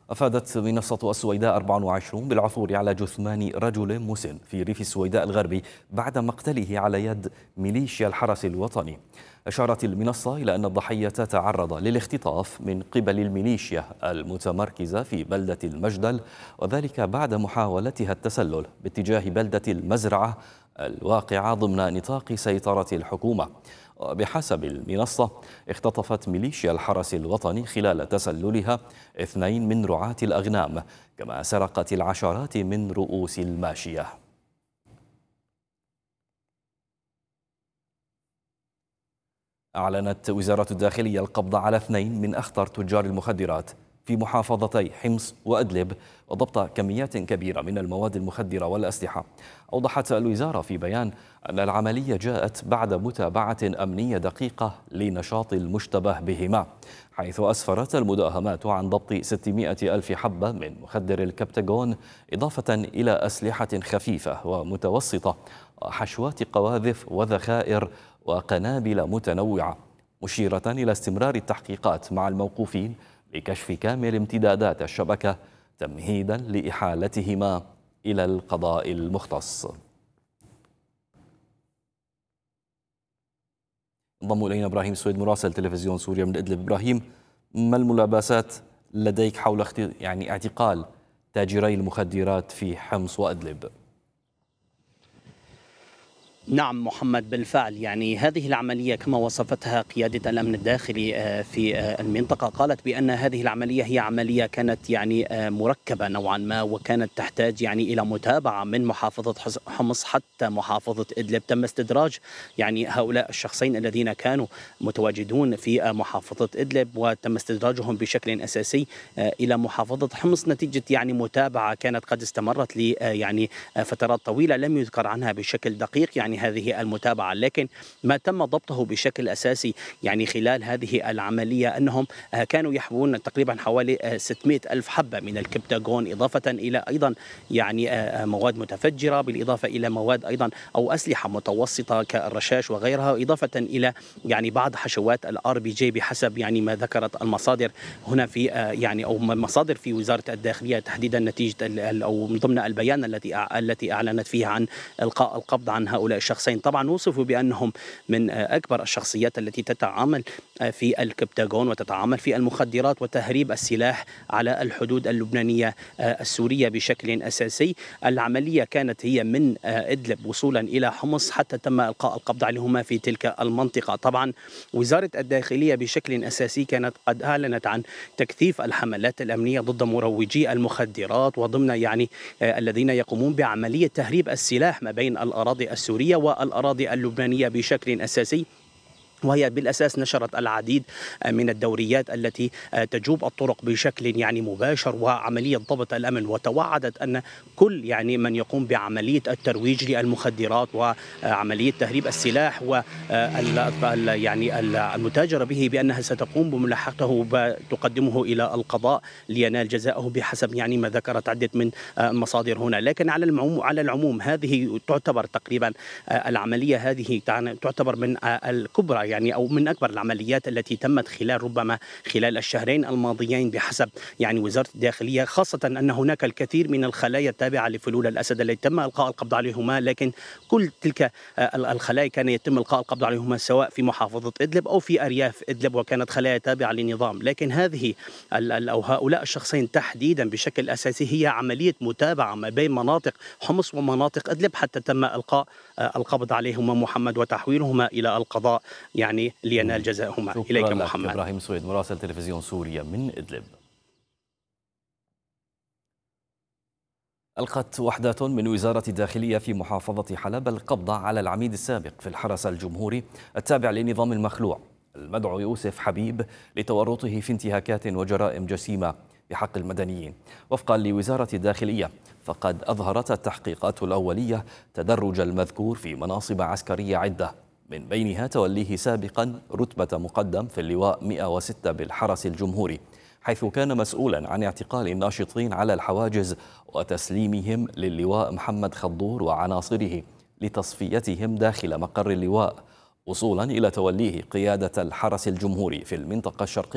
أفادت منصة السويداء 24 بالعثور على جثمان رجل مسن في ريف السويداء الغربي بعد مقتله على يد ميليشيا الحرس الوطني. أشارت المنصة إلى أن الضحية تعرض للاختطاف من قبل الميليشيا المتمركزة في بلدة المجدل، وذلك بعد محاولتها التسلل باتجاه بلدة المزرعة الواقعة ضمن نطاق سيطرة الحكومة. وبحسب المنصة اختطفت ميليشيا الحرس الوطني خلال تسللها 2 من رعاة الأغنام، كما سرقت العشرات من رؤوس الماشية. أعلنت وزارة الداخلية القبض على 2 من أخطر تجار المخدرات في محافظتي حمص وأدلب، وضبط كميات كبيرة من المواد المخدرة والأسلحة. أوضحت الوزارة في بيان أن العملية جاءت بعد متابعة أمنية دقيقة لنشاط المشتبه بهما، حيث أسفرت المداهمات عن ضبط 600 ألف حبة من مخدر الكبتاغون، إضافة إلى أسلحة خفيفة ومتوسطة وحشوات قواذف وذخائر وقنابل متنوعة، مشيرة إلى استمرار التحقيقات مع الموقوفين لكشف كامل امتدادات الشبكة تمهيدا لإحالتهما إلى القضاء المختص. انضم إلينا إبراهيم سويد مراسل تلفزيون سوريا من إدلب. إبراهيم، ما الملابسات لديك حول اعتقال تاجري المخدرات في حمص وأدلب؟ نعم محمد، بالفعل هذه العملية كما وصفتها قيادة الأمن الداخلي في المنطقة، قالت بأن هذه العملية هي عملية كانت مركبة نوعا ما، وكانت تحتاج إلى متابعة من محافظة حمص حتى محافظة إدلب. تم استدراج هؤلاء الشخصين الذين كانوا متواجدون في محافظة إدلب، وتم استدراجهم بشكل أساسي إلى محافظة حمص نتيجة متابعة كانت قد استمرت فترات طويلة لم يذكر عنها بشكل دقيق هذه المتابعة. لكن ما تم ضبطه بشكل أساسي خلال هذه العملية أنهم كانوا يحوون تقريبا حوالي 600 ألف حبة من الكبتاغون، إضافة إلى أيضا مواد متفجرة، بالإضافة إلى مواد أيضا أو أسلحة متوسطة كالرشاش وغيرها، إضافة إلى بعض حشوات الRPG بحسب ما ذكرت المصادر هنا في أو مصادر في وزارة الداخلية تحديدا، نتيجة أو ضمن البيان التي أعلنت فيها عن إلقاء القبض عن هؤلاء الشخصين. طبعا وصفوا بأنهم من أكبر الشخصيات التي تتعامل في الكبتاغون وتتعامل في المخدرات وتهريب السلاح على الحدود اللبنانية السورية بشكل أساسي. العملية كانت هي من إدلب وصولا إلى حمص حتى تم إلقاء القبض عليهما في تلك المنطقة. طبعا وزارة الداخلية بشكل أساسي كانت قد أعلنت عن تكثيف الحملات الأمنية ضد مروجي المخدرات، وضمن الذين يقومون بعملية تهريب السلاح ما بين الأراضي السورية والأراضي اللبنانية بشكل أساسي. وهي بالأساس نشرت العديد من الدوريات التي تجوب الطرق بشكل مباشر وعملية ضبط الأمن، وتوعدت أن كل من يقوم بعملية الترويج للمخدرات وعملية تهريب السلاح والمتاجرة به بأنها ستقوم بملاحقته وتقدمه إلى القضاء لينال جزاءه بحسب ما ذكرت عدة من المصادر هنا. لكن على العموم هذه تعتبر تقريبا العملية هذه تعتبر من الكبرى أو من أكبر العمليات التي تمت ربما خلال الشهرين الماضيين بحسب وزارة الداخلية، خاصة أن هناك الكثير من الخلايا التابعة لفلول الأسد التي تم إلقاء القبض عليهما، لكن كل تلك الخلايا كان يتم إلقاء القبض عليهما سواء في محافظة إدلب أو في أرياف إدلب، وكانت خلايا تابعة للنظام. لكن هذه أو هؤلاء الشخصين تحديدا بشكل أساسي هي عملية متابعة ما بين مناطق حمص ومناطق إدلب حتى تم إلقاء القبض عليهما محمد وتحويلهما إلى القضاء لينال جزاءهما. إليك محمد. إبراهيم سويد مراسل تلفزيون سوريا من إدلب. ألقت وحدات من وزارة الداخلية في محافظة حلب القبض على العميد السابق في الحرس الجمهوري التابع لنظام المخلوع المدعو يوسف حبيب لتورطه في انتهاكات وجرائم جسيمة بحق المدنيين. وفقا لوزارة الداخلية فقد أظهرت التحقيقات الأولية تدرج المذكور في مناصب عسكرية عدة، من بينها توليه سابقا رتبة مقدم في اللواء 106 بالحرس الجمهوري، حيث كان مسؤولا عن اعتقال الناشطين على الحواجز وتسليمهم للواء محمد خضور وعناصره لتصفيتهم داخل مقر اللواء، وصولا إلى توليه قيادة الحرس الجمهوري في المنطقة الشرقية.